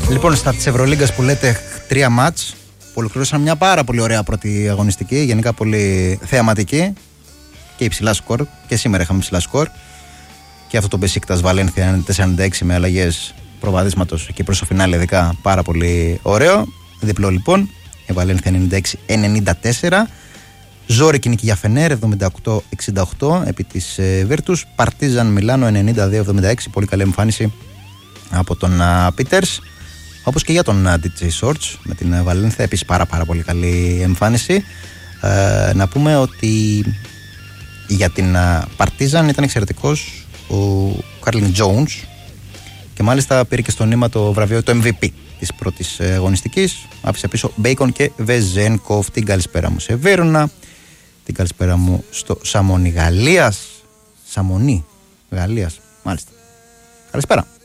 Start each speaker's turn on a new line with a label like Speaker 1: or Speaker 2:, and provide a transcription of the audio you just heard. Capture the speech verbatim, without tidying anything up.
Speaker 1: Λοιπόν, στα της Ευρωλίγκας που λέτε τρία μάτς που ολοκληρώσαν μια πάρα πολύ ωραία πρώτη αγωνιστική, γενικά πολύ θεαματική και υψηλά σκορ. Και σήμερα είχαμε υψηλά σκορ. Και αυτό το Μπεσίκτας Βαλένθια ενενήντα τέσσερα ενενήντα έξι με αλλαγές προβαδίσματος και προς το φινάλε, ειδικά πάρα πολύ ωραίο. Διπλό λοιπόν. Η Βαλένθια ενενήντα έξι ενενήντα τέσσερα. Ζόρικη νίκη για Φενέρ εβδομήντα οκτώ εξήντα οκτώ επί της Βίρτους. Παρτίζαν Μιλάνο ενενήντα δύο εβδομήντα έξι. Πολύ καλή εμφάνιση από τον Πίτερς. Όπως και για τον ντι τζέι Shorts με την Βαλένθια, επίσης πάρα, πάρα πολύ καλή εμφάνιση. Ε, να πούμε ότι για την Παρτίζαν ήταν εξαιρετικός ο Κάρλιν Τζόουνς και μάλιστα πήρε και στο νήμα το βραβείο, το εμ βι πι της πρώτης αγωνιστικής. Άφησε πίσω Μπέικον και Βεζένκοφ. Την καλησπέρα μου σε Βέρονα, την καλησπέρα μου στο Σαμονί Γαλλίας. Σαμονί Γαλλίας, μάλιστα. Καλησπέρα.